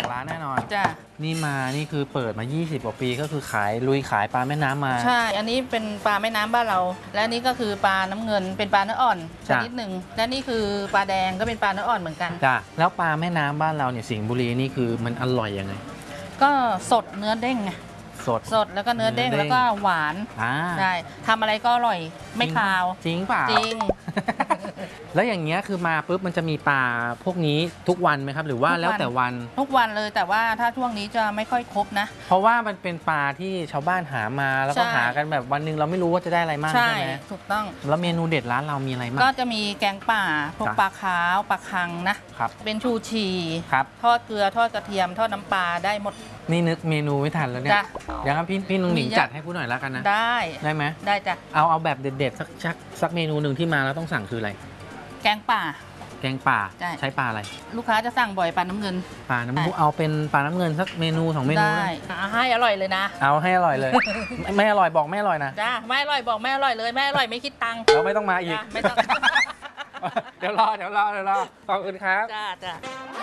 ร้านแน่นอนจ้ะนี่มานี่คือเปิดมา20กว่าปีก็คือลุยขายปลาแม่น้ำมาใช่อันนี้เป็นปลาแม่น้ำบ้านเรา และนี่ก็คือปลาน้ำเงินเป็นปลาเนื้ออ่อนชนิดหนึ่งและนี่คือปลาแดงก็เป็นปลาเนื้ออ่อนเหมือนกันจ้ะแล้วปลาแม่น้ำบ้านเราเนี่ยสิงห์บุรีนี่คือมันอร่อยยังไงก็สดเนื้อเด้งไงสดแล้วก็เนื้อเด้งแล้วก็หวานใช่ทำอะไรก็อร่อยไม่คาวจริงเปล่าจริงแล้วอย่างเงี้ยคือมาปุ๊บมันจะมีปลาพวกนี้ทุกวันไหมครับหรือว่าแล้วแต่วันทุกวันเลยแต่ว่าถ้าช่วงนี้จะไม่ค่อยครบนะเพราะว่ามันเป็นปลาที่ชาวบ้านหามาแล้วก็หากันแบบวันนึงเราไม่รู้ว่าจะได้อะไรมากใช่ไหมถูกต้องแล้วเมนูเด็ดร้านเรามีอะไรบ้างก็จะมีแกงป่าพวกปลาขาวปลาคังนะครับเป็นชูชีครับทอดเกลือทอดกระเทียมทอดน้ำปลาได้หมดนี่นึกเมนูไม่ทันแล้วเนี่ยอย่างนั้นพี่นุ่งหนิงจัดให้ผู้หน่อยแล้วกันนะได้ไหมได้จ้ะเอาแบบเด็ดๆสักเมนูหนึ่งที่มาแล้วต้องสั่งคืออะไรแกงป่าใช้ปลาอะไรลูกค้าจะสั่งบ่อยปลาน้ำเงินเอาเป็นปลาน้ำเงินสักเมนู2เมนูได้ให้อร่อยเลยนะเอาให้อร่อยเลย ไม่อร่อยบอกไม่อร่อยนะจ้าไม่อร่อยบอกไม่อร่อยเลยไม่อร่อยไม่คิดตังค์เราไม่ต้องมาอีกไม่ต้องเดี๋ยวรอขอบคุณครับจ้า